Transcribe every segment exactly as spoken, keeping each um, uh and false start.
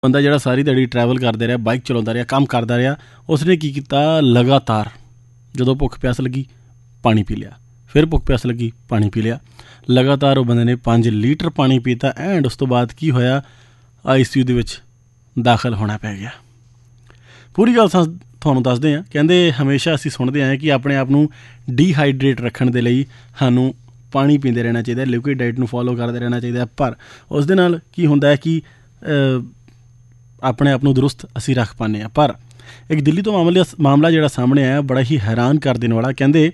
ਬੰਦਾ ਜਿਹੜਾ ਸਾਰੀ ਦਿਹਾੜੀ ਟਰੈਵਲ ਕਰਦਾ ਰਿਹਾ, ਬਾਈਕ ਚਲਾਉਂਦਾ ਰਿਹਾ, ਕੰਮ ਕਰਦਾ ਰਿਹਾ, ਉਸਨੇ ਕੀ ਕੀਤਾ, ਲਗਾਤਾਰ ਜਦੋਂ ਭੁੱਖ ਪਿਆਸ ਲੱਗੀ ਪਾਣੀ ਪੀ ਲਿਆ, ਫਿਰ ਭੁੱਖ ਪਿਆਸ ਲੱਗੀ ਪਾਣੀ ਪੀ ਲਿਆ। ਲਗਾਤਾਰ ਉਹ ਬੰਦੇ ਨੇ ਪੰਜ ਲੀਟਰ ਪਾਣੀ ਪੀਤਾ ਐਂਡ ਉਸ ਤੋਂ ਬਾਅਦ ਕੀ ਹੋਇਆ, ਆਈ ਸੀ ਯੂ ਦੇ ਵਿੱਚ ਦਾਖਲ ਹੋਣਾ ਪੈ ਗਿਆ। ਪੂਰੀ ਗੱਲ ਸਾ ਤੁਹਾਨੂੰ ਦੱਸਦੇ ਹਾਂ। ਕਹਿੰਦੇ ਹਮੇਸ਼ਾ ਅਸੀਂ ਸੁਣਦੇ ਆਏ ਕਿ ਆਪਣੇ ਆਪ ਨੂੰ ਡੀਹਾਈਡਰੇਟ ਰੱਖਣ ਦੇ ਲਈ ਸਾਨੂੰ ਪਾਣੀ ਪੀਂਦੇ ਰਹਿਣਾ ਚਾਹੀਦਾ, ਲਿਕੁਇਡ ਡਾਈਟ ਨੂੰ ਫੋਲੋ ਕਰਦੇ ਰਹਿਣਾ ਚਾਹੀਦਾ। ਪਰ ਉਸ ਦੇ ਨਾਲ ਕੀ ਹੁੰਦਾ ਹੈ ਕਿ ਆਪਣੇ ਆਪ ਨੂੰ ਦਰੁਸਤ ਅਸੀਂ ਰੱਖ ਪਾਉਂਦੇ ਹਾਂ। ਪਰ ਇੱਕ ਦਿੱਲੀ ਤੋਂ ਮਾਮਲਾ ਮਾਮਲਾ ਜਿਹੜਾ ਸਾਹਮਣੇ ਆਇਆ ਬੜਾ ਹੀ ਹੈਰਾਨ ਕਰ ਦੇਣ ਵਾਲਾ। ਕਹਿੰਦੇ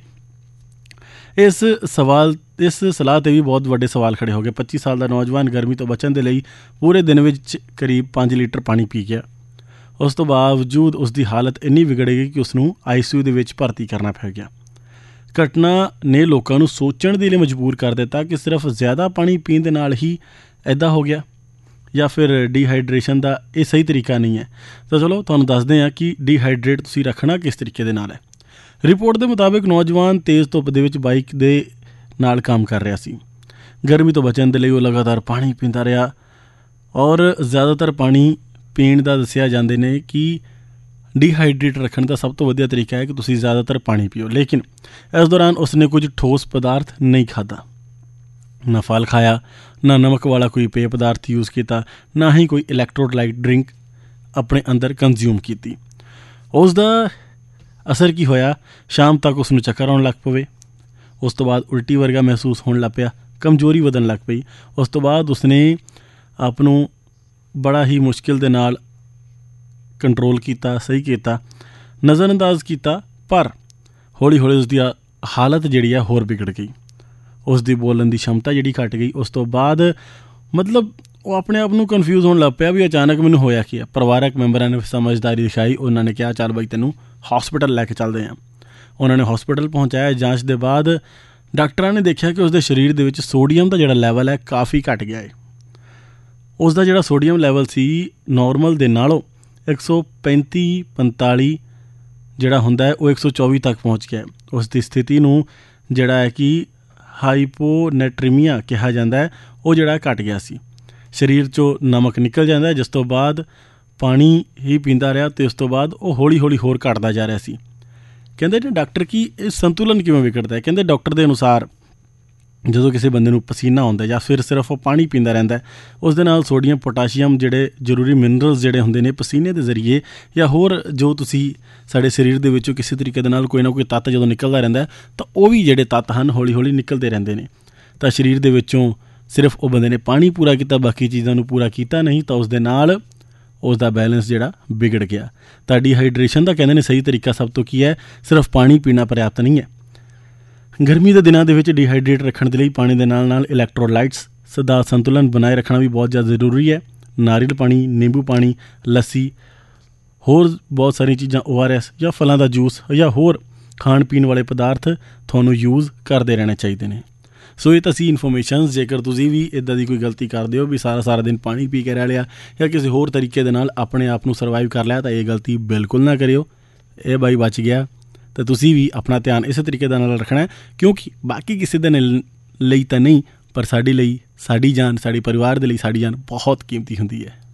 ਇਸ ਸਵਾਲ ਇਸ ਸਲਾਹ 'ਤੇ ਵੀ ਬਹੁਤ ਵੱਡੇ ਸਵਾਲ ਖੜ੍ਹੇ ਹੋ ਗਏ। ਪੱਚੀ ਸਾਲ ਦਾ ਨੌਜਵਾਨ ਗਰਮੀ ਤੋਂ ਬਚਣ ਦੇ ਲਈ ਪੂਰੇ ਦਿਨ ਵਿੱਚ ਕਰੀਬ ਪੰਜ ਲੀਟਰ ਪਾਣੀ ਪੀ ਗਿਆ। ਉਸ ਤੋਂ ਬਾਵਜੂਦ ਉਸ ਦੀ ਹਾਲਤ ਇੰਨੀ ਵਿਗੜ ਗਈ ਕਿ ਉਸ ਨੂੰ ਆਈ ਸੀ ਯੂ ਦੇ ਵਿੱਚ ਭਰਤੀ ਕਰਨਾ ਪੈ ਗਿਆ। ਘਟਨਾ ਨੇ ਲੋਕਾਂ ਨੂੰ ਸੋਚਣ ਦੇ ਲਈ ਮਜਬੂਰ ਕਰ ਦਿੱਤਾ ਕਿ ਸਿਰਫ ਜ਼ਿਆਦਾ ਪਾਣੀ ਪੀਣ ਦੇ ਨਾਲ ਹੀ ਇੱਦਾਂ ਹੋ ਗਿਆ ਜਾਂ ਫਿਰ ਡੀਹਾਈਡਰੇਸ਼ਨ ਦਾ ਇਹ ਸਹੀ ਤਰੀਕਾ ਨਹੀਂ ਹੈ। ਤਾਂ ਚਲੋ ਤੁਹਾਨੂੰ ਦੱਸਦੇ ਹਾਂ ਕਿ ਡੀਹਾਈਡਰੇਟ ਤੁਸੀਂ ਰੱਖਣਾ ਕਿਸ ਤਰੀਕੇ ਦੇ ਨਾਲ ਹੈ। ਰਿਪੋਰਟ ਦੇ ਮੁਤਾਬਿਕ ਨੌਜਵਾਨ ਤੇਜ਼ ਧੁੱਪ ਦੇ ਵਿੱਚ ਬਾਈਕ ਦੇ ਨਾਲ ਕੰਮ ਕਰ ਰਿਹਾ ਸੀ। ਗਰਮੀ ਤੋਂ ਬਚਣ ਦੇ ਲਈ ਉਹ ਲਗਾਤਾਰ ਪਾਣੀ ਪੀਂਦਾ ਰਿਹਾ ਔਰ ਜ਼ਿਆਦਾਤਰ ਪਾਣੀ ਪੀਣ ਦਾ ਦੱਸਿਆ ਜਾਂਦੇ ਨੇ ਕਿ ਡੀਹਾਈਡਰੇਟ ਰੱਖਣ ਦਾ ਸਭ ਤੋਂ ਵਧੀਆ ਤਰੀਕਾ ਹੈ ਕਿ ਤੁਸੀਂ ਜ਼ਿਆਦਾਤਰ ਪਾਣੀ ਪੀਓ। ਲੇਕਿਨ ਇਸ ਦੌਰਾਨ ਉਸਨੇ ਕੁਝ ਠੋਸ ਪਦਾਰਥ ਨਹੀਂ ਖਾਧਾ, ਨਾ ਫਲ ਖਾਇਆ, ਨਾ ਨਮਕ ਵਾਲਾ ਕੋਈ ਪੇय ਪਦਾਰਥ ਯੂਜ਼ ਕੀਤਾ, ਨਾ ਹੀ ਕੋਈ ਇਲੈਕਟ੍ਰੋਲਾਈਟ ਡਰਿੰਕ ਆਪਣੇ ਅੰਦਰ ਕੰਜ਼ਿਊਮ ਕੀਤੀ। ਉਸ ਦਾ ਅਸਰ ਕੀ ਹੋਇਆ, ਸ਼ਾਮ ਤੱਕ ਉਸ ਨੂੰ ਚੱਕਰ ਆਉਣ ਲੱਗ ਪਵੇ। ਉਸ ਤੋਂ ਬਾਅਦ ਉਲਟੀ ਵਰਗਾ ਮਹਿਸੂਸ ਹੋਣ ਲੱਗ ਪਿਆ, ਕਮਜ਼ੋਰੀ ਵਧਣ ਲੱਗ ਪਈ। ਉਸ ਤੋਂ ਬਾਅਦ ਉਸਨੇ ਆਪ ਨੂੰ ਬੜਾ ਹੀ ਮੁਸ਼ਕਿਲ ਦੇ ਨਾਲ ਕੰਟਰੋਲ ਕੀਤਾ, ਸਹੀ ਕੀਤਾ, ਨਜ਼ਰਅੰਦਾਜ਼ ਕੀਤਾ। ਪਰ ਹੌਲੀ ਹੌਲੀ ਉਸ ਦੀ ਹਾਲਤ ਜਿਹੜੀ ਆ ਹੋਰ ਵਿਗੜ ਗਈ। ਉਸ ਦੀ ਬੋਲਣ ਦੀ ਸ਼ਮਤਾ ਜਿਹੜੀ ਘੱਟ ਗਈ। ਉਸ ਤੋਂ ਬਾਅਦ ਮਤਲਬ ਉਹ ਆਪਣੇ ਆਪ ਨੂੰ ਕਨਫਿਊਜ਼ ਹੋਣ ਲੱਗ ਪਿਆ ਵੀ ਅਚਾਨਕ ਮੈਨੂੰ ਹੋਇਆ ਕੀ ਹੈ। ਪਰਿਵਾਰਕ ਮੈਂਬਰਾਂ ਨੇ ਸਮਝਦਾਰੀ ਦਿਖਾਈ। ਉਹਨਾਂ ਨੇ ਕਿਹਾ ਚੱਲ ਬਾਈ ਤੈਨੂੰ ਹੌਸਪੀਟਲ ਲੈ ਕੇ ਚੱਲਦੇ ਹਾਂ। ਉਹਨਾਂ ਨੇ ਹੌਸਪੀਟਲ ਪਹੁੰਚਾਇਆ। ਜਾਂਚ ਦੇ ਬਾਅਦ ਡਾਕਟਰਾਂ ਨੇ ਦੇਖਿਆ ਕਿ ਉਸਦੇ ਸਰੀਰ ਦੇ ਵਿੱਚ ਸੋਡੀਅਮ ਦਾ ਜਿਹੜਾ ਲੈਵਲ ਹੈ ਕਾਫੀ ਘੱਟ ਗਿਆ ਹੈ। ਉਸ ਦਾ ਜਿਹੜਾ ਸੋਡੀਅਮ ਲੈਵਲ ਸੀ ਨੋਰਮਲ ਦੇ ਨਾਲੋਂ ਇੱਕ ਸੌ ਪੈਂਤੀ ਪੰਤਾਲੀ ਜਿਹੜਾ ਹੁੰਦਾ ਹੈ ਉਹ ਇੱਕ ਸੌ ਚੌਵੀ ਤੱਕ ਪਹੁੰਚ ਗਿਆ। ਉਸ ਦੀ ਸਥਿਤੀ ਨੂੰ ਜਿਹੜਾ ਹੈ ਕਿ ਹਾਈਪੋਨੈਟਰੀਮੀਆ ਕਿਹਾ ਜਾਂਦਾ ਹੈ, ਉਹ ਜਿਹੜਾ ਘੱਟ ਗਿਆ ਸੀ। ਸਰੀਰ 'ਚੋਂ ਨਮਕ ਨਿਕਲ ਜਾਂਦਾ, ਜਿਸ ਤੋਂ ਬਾਅਦ ਪਾਣੀ ਹੀ ਪੀਂਦਾ ਰਿਹਾ ਅਤੇ ਉਸ ਤੋਂ ਬਾਅਦ ਉਹ ਹੌਲੀ ਹੌਲੀ ਹੋਰ ਘੱਟਦਾ ਜਾ ਰਿਹਾ ਸੀ। ਕਹਿੰਦੇ ਨੇ ਡਾਕਟਰ ਕਿ ਇਹ ਸੰਤੁਲਨ ਕਿਵੇਂ ਵਿਗੜਦਾ ਹੈ। ਕਹਿੰਦੇ ਡਾਕਟਰ ਦੇ ਅਨੁਸਾਰ ਜਦੋਂ ਕਿਸੇ ਬੰਦੇ ਨੂੰ ਪਸੀਨਾ ਆਉਂਦਾ ਜਾਂ ਫਿਰ ਸਿਰਫ ਉਹ ਪਾਣੀ ਪੀਂਦਾ ਰਹਿੰਦਾ, ਉਸ ਦੇ ਨਾਲ ਸੋਡੀਅਮ ਪੋਟਾਸ਼ੀਅਮ ਜਿਹੜੇ ਜ਼ਰੂਰੀ ਮਿਨਰਲਸ ਜਿਹੜੇ ਹੁੰਦੇ ਨੇ ਪਸੀਨੇ ਦੇ ਜ਼ਰੀਏ ਜਾਂ ਹੋਰ ਜੋ ਤੁਸੀਂ ਸਾਡੇ ਸਰੀਰ ਦੇ ਵਿੱਚੋਂ ਕਿਸੇ ਤਰੀਕੇ ਦੇ ਨਾਲ ਕੋਈ ਨਾ ਕੋਈ ਤੱਤ ਜਦੋਂ ਨਿਕਲਦਾ ਰਹਿੰਦਾ ਤਾਂ ਉਹ ਵੀ ਜਿਹੜੇ ਤੱਤ ਹਨ ਹੌਲੀ ਹੌਲੀ ਨਿਕਲਦੇ ਰਹਿੰਦੇ ਨੇ। ਤਾਂ ਸਰੀਰ ਦੇ ਵਿੱਚੋਂ ਸਿਰਫ ਉਹ ਬੰਦੇ ਨੇ ਪਾਣੀ ਪੂਰਾ ਕੀਤਾ, ਬਾਕੀ ਚੀਜ਼ਾਂ ਨੂੰ ਪੂਰਾ ਕੀਤਾ ਨਹੀਂ, ਤਾਂ ਉਸ ਦੇ ਨਾਲ ਉਸ ਦਾ ਬੈਲੈਂਸ ਜਿਹੜਾ ਵਿਗੜ ਗਿਆ। ਤਾਂ ਡੀਹਾਈਡਰੇਸ਼ਨ ਦਾ ਕਹਿੰਦੇ ਨੇ ਸਹੀ ਤਰੀਕਾ ਸਭ ਤੋਂ ਕੀ ਹੈ, ਸਿਰਫ ਪਾਣੀ ਪੀਣਾ ਪਰਯਾਪਤ ਨਹੀਂ ਹੈ। ਗਰਮੀ ਦੇ ਦਿਨਾਂ ਦੇ ਵਿੱਚ ਡੀਹਾਈਡਰੇਟ ਰੱਖਣ ਦੇ ਲਈ ਪਾਣੀ ਦੇ ਨਾਲ ਨਾਲ ਇਲੈਕਟ੍ਰੋਲਾਈਟਸ ਦਾ ਸੰਤੁਲਨ ਬਣਾਏ ਰੱਖਣਾ ਵੀ ਬਹੁਤ ਜ਼ਿਆਦਾ ਜ਼ਰੂਰੀ ਹੈ। ਨਾਰੀਅਲ ਪਾਣੀ, ਨਿੰਬੂ ਪਾਣੀ, ਲੱਸੀ, ਹੋਰ ਬਹੁਤ ਸਾਰੀਆਂ ਚੀਜ਼ਾਂ, ਓ ਆਰ ਐਸ ਜਾਂ ਫਲਾਂ ਦਾ ਜੂਸ ਜਾਂ ਹੋਰ ਖਾਣ ਪੀਣ ਵਾਲੇ ਪਦਾਰਥ ਤੁਹਾਨੂੰ ਯੂਜ਼ ਕਰਦੇ ਰਹਿਣੇ ਚਾਹੀਦੇ ਨੇ। ਸੋ ਇਹ ਤਾਂ ਸੀ ਇਨਫੋਰਮੇਸ਼ਨਸ। ਜੇਕਰ ਤੁਸੀਂ ਵੀ ਇੱਦਾਂ ਦੀ ਕੋਈ ਗਲਤੀ ਕਰਦੇ ਹੋ ਵੀ ਸਾਰਾ ਸਾਰਾ ਦਿਨ ਪਾਣੀ ਪੀ ਕੇ ਰਹਿ ਲਿਆ ਜਾਂ ਕਿਸੇ ਹੋਰ ਤਰੀਕੇ ਦੇ ਨਾਲ ਆਪਣੇ ਆਪ ਨੂੰ ਸਰਵਾਈਵ ਕਰ ਲਿਆ, ਤਾਂ ਇਹ ਗਲਤੀ ਬਿਲਕੁਲ ਨਾ ਕਰਿਓ। ਇਹ ਬਾਈ ਬਚ ਗਿਆ ਤਾਂ ਤੁਸੀਂ ਵੀ ਆਪਣਾ ਧਿਆਨ ਇਸੇ ਤਰੀਕੇ ਦੇ ਨਾਲ ਰੱਖਣਾ, ਕਿਉਂਕਿ ਬਾਕੀ ਕਿਸੇ ਦੇ ਲਈ ਤਾਂ ਨਹੀਂ, ਪਰ ਸਾਡੇ ਲਈ ਸਾਡੀ ਜਾਨ, ਸਾਡੇ ਪਰਿਵਾਰ ਦੇ ਲਈ ਸਾਡੀ ਜਾਨ ਬਹੁਤ ਕੀਮਤੀ ਹੁੰਦੀ ਹੈ।